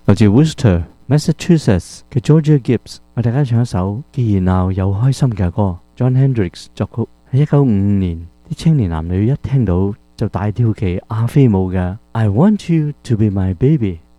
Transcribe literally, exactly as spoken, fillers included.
來自 Worcester、Massachusetts 嘅 Georgia Gibbs， 為大家唱一首既熱鬧又開心嘅歌。John Hendricks 作曲，喺一九五五年，啲青年男女一聽到就大跳期亞非舞嘅 I Want You to Be My Baby。